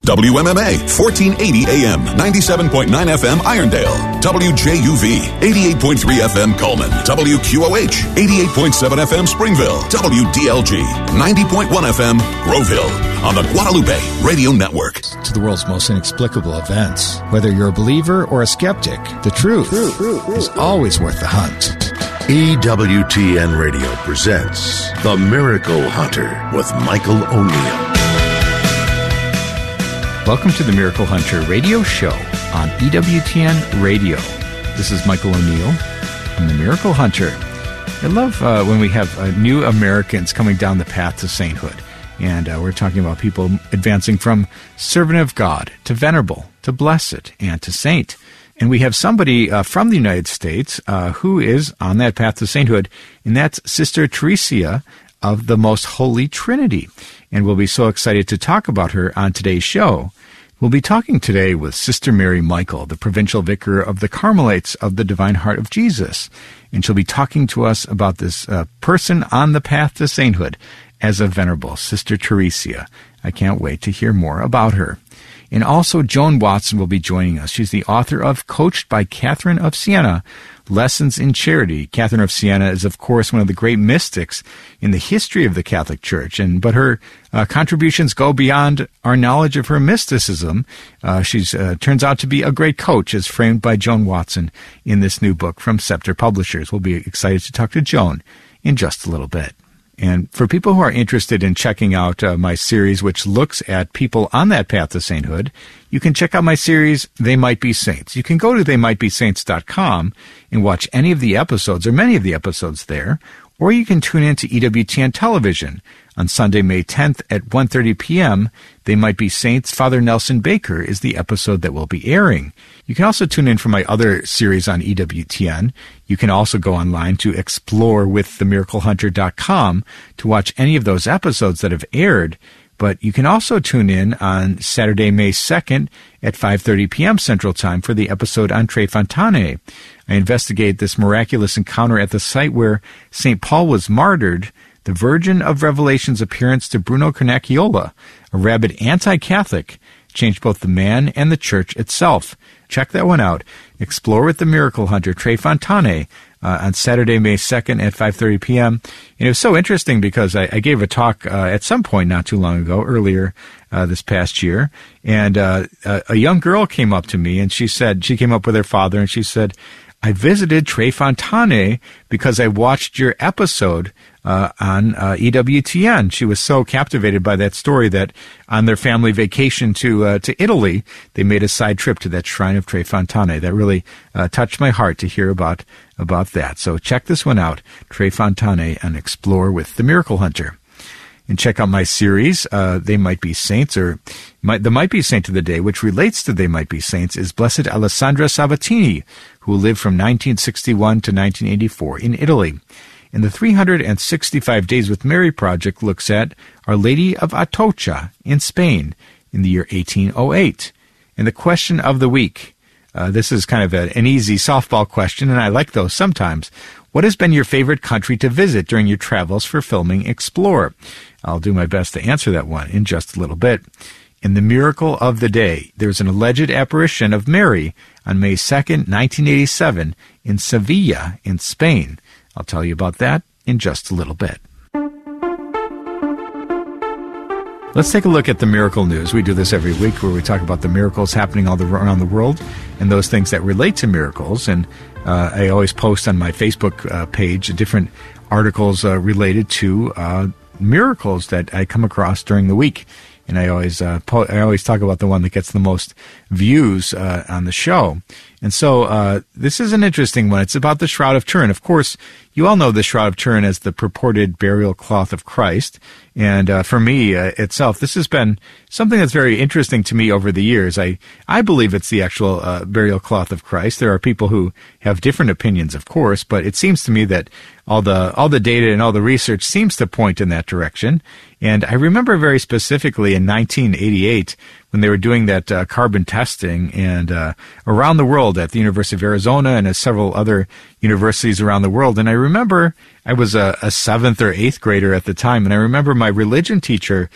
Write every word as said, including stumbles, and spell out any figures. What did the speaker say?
W M M A, fourteen eighty A M, ninety-seven point nine F M Irondale. W J U V, eighty-eight point three F M Coleman. W Q O H, eighty-eight point seven F M Springville. W D L G, ninety point one F M Groveville. On the Guadalupe Radio Network. To the world's most inexplicable events. Whether you're a believer or a skeptic, the truth is always worth the hunt. E W T N Radio presents The Miracle Hunter with Michael O'Neill. Welcome to the Miracle Hunter radio show on E W T N Radio. This is Michael O'Neill. I'm the Miracle Hunter. I love uh, when we have uh, new Americans coming down the path to sainthood. And uh, we're talking about people advancing from servant of God to venerable to blessed and to saint. And we have somebody uh, from the United States uh, who is on that path to sainthood, and that's Sister Teresia of the Most Holy Trinity. And we'll be so excited to talk about her on today's show. We'll be talking today with Sister Mary Michael, the Provincial Vicar of the Carmelites of the Divine Heart of Jesus. And she'll be talking to us about this uh, person on the path to sainthood as a venerable, Sister Teresia. I can't wait to hear more about her. And also, Joan Watson will be joining us. She's the author of Coached by Catherine of Siena, Lessons in Charity. Catherine of Siena is, of course, one of the great mystics in the history of the Catholic Church, and but her uh, contributions go beyond our knowledge of her mysticism. Uh, she's uh, turns out to be a great coach, as framed by Joan Watson in this new book from Scepter Publishers. We'll be excited to talk to Joan in just a little bit. And for people who are interested in checking out uh, my series, which looks at people on that path to sainthood, you can check out my series, They Might Be Saints. You can go to they might be saints dot com and watch any of the episodes, or many of the episodes there, or you can tune in to E W T N Television on Sunday, May tenth at one thirty p.m. They Might Be Saints, Father Nelson Baker is the episode that will be airing. You can also tune in for my other series on E W T N. You can also go online to explore with the miracle hunter dot com to watch any of those episodes that have aired. But you can also tune in on Saturday, May second at five thirty p.m. Central Time for the episode on Tre Fontane. I investigate this miraculous encounter at the site where Saint Paul was martyred, the Virgin of Revelation's appearance to Bruno Carnacchiola, a rabid anti-Catholic, changed both the man and the church itself. Check that one out. Explore with the Miracle Hunter, Tre Fontane, uh, on Saturday, May second at five thirty p.m. And it was so interesting because I, I gave a talk uh, at some point not too long ago, earlier uh, this past year, and uh, a, a young girl came up to me and she said, she came up with her father and she said, I visited Tre Fontane because I watched your episode uh, on uh, E W T N. She was so captivated by that story that on their family vacation to uh, to Italy, they made a side trip to that shrine of Tre Fontane. That really uh, touched my heart to hear about about that. So check this one out, Tre Fontane, and explore with the Miracle Hunter. And check out my series, uh, They Might Be Saints, or might, the Might Be Saint of the Day, which relates to They Might Be Saints, is Blessed Alessandra Sabatini, who lived from nineteen sixty-one to nineteen eighty-four in Italy. And the three hundred sixty-five Days with Mary project looks at Our Lady of Atocha in Spain in the year eighteen oh eight. And the question of the week, uh, this is kind of a, an easy softball question, and I like those sometimes. What has been your favorite country to visit during your travels for filming Explore? I'll do my best to answer that one in just a little bit. In the miracle of the day, there's an alleged apparition of Mary on May second, nineteen eighty-seven, in Sevilla, in Spain. I'll tell you about that in just a little bit. Let's take a look at the miracle news. We do this every week where we talk about the miracles happening all around the world and those things that relate to miracles. And uh, I always post on my Facebook uh, page different articles uh, related to uh, miracles that I come across during the week. And I always uh, po- I always talk about the one that gets the most views uh, on the show. And so uh, this is an interesting one. It's about the Shroud of Turin. Of course, you all know the Shroud of Turin as the purported burial cloth of Christ. And uh, for me uh, itself, this has been something that's very interesting to me over the years. I, I believe it's the actual uh, burial cloth of Christ. There are people who have different opinions, of course, but it seems to me that all the all the data and all the research seems to point in that direction. And I remember very specifically in nineteen eighty-eight when they were doing that uh, carbon testing and uh, around the world at the University of Arizona and at several other universities around the world. And I remember I was a, a seventh or eighth grader at the time, and I remember my religion teacher